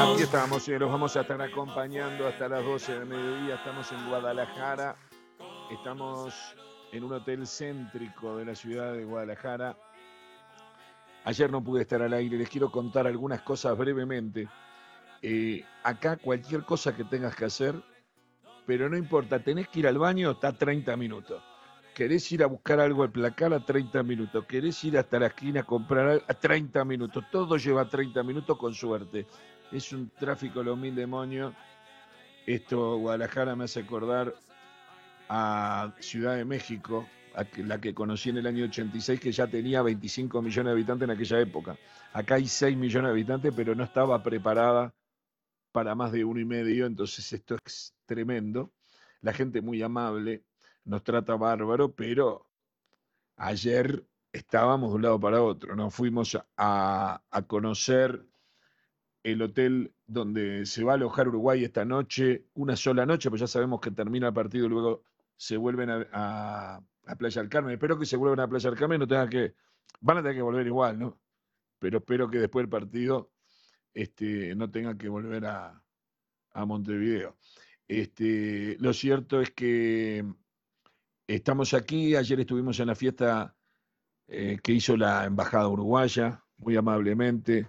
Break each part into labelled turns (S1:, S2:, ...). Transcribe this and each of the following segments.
S1: Aquí estamos, los vamos a estar acompañando hasta las 12 del mediodía. Estamos en Guadalajara, estamos en un hotel céntrico de la ciudad de Guadalajara. Ayer no pude estar al aire, les quiero contar algunas cosas brevemente. Acá cualquier cosa que tengas que hacer, pero no importa, tenés que ir al baño, está a 30 minutos. Querés ir a buscar algo al placar a 30 minutos. Querés ir hasta la esquina a comprar algo a 30 minutos. Todo lleva 30 minutos con suerte. Es un tráfico lo mil demonios. Esto, Guadalajara me hace acordar a Ciudad de México, la que conocí en el año 86, que ya tenía 25 millones de habitantes en aquella época. Acá hay 6 millones de habitantes, pero no estaba preparada para más de 1,5, entonces esto es tremendo. La gente muy amable, nos trata bárbaro, pero ayer estábamos de un lado para otro. Nos fuimos a conocer el hotel donde se va a alojar Uruguay esta noche, una sola noche, pues ya sabemos que termina el partido y luego se vuelven a Playa del Carmen. Espero que se vuelvan a Playa del Carmen y no tengan que, van a tener que volver igual, ¿no? Pero espero que después del partido no tengan que volver a Montevideo. Lo cierto es que estamos aquí, ayer estuvimos en la fiesta que hizo la embajada uruguaya, muy amablemente.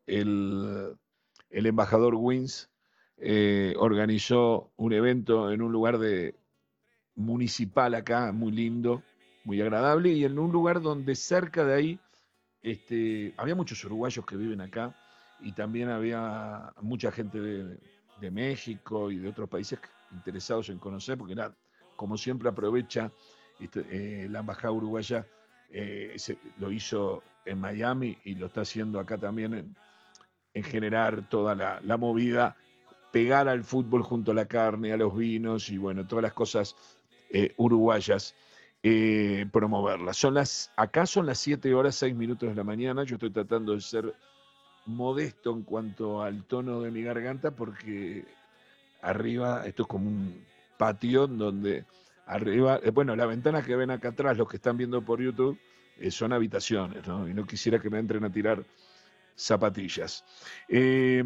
S1: El embajador Wins organizó un evento en un lugar municipal acá, muy lindo, muy agradable, y en un lugar donde cerca de ahí había muchos uruguayos que viven acá y también había mucha gente de México y de otros países interesados en conocer, porque como siempre aprovecha la embajada uruguaya, lo hizo en Miami y lo está haciendo acá también en generar toda la movida, pegar al fútbol junto a la carne, a los vinos y bueno, todas las cosas uruguayas, promoverlas. Acá son las 7 horas 6 minutos de la mañana, yo estoy tratando de ser modesto en cuanto al tono de mi garganta porque arriba, esto es como un patio donde arriba, bueno, las ventanas que ven acá atrás, los que están viendo por YouTube, son habitaciones, ¿no? Y no quisiera que me entren a tirar zapatillas. Eh,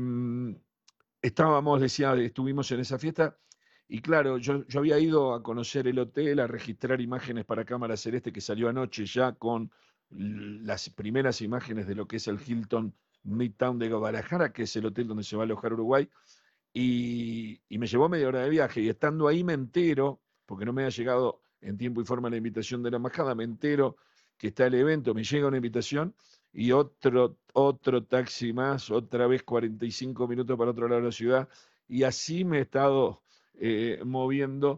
S1: estuvimos en esa fiesta y claro, yo había ido a conocer el hotel, a registrar imágenes para Cámara Celeste que salió anoche ya con las primeras imágenes de lo que es el Hilton Midtown de Guadalajara, que es el hotel donde se va a alojar Uruguay, y me llevó media hora de viaje y estando ahí me entero, porque no me ha llegado en tiempo y forma la invitación de la embajada, me entero que está el evento, me llega una invitación y otro taxi más, otra vez 45 minutos para otro lado de la ciudad, y así me he estado moviendo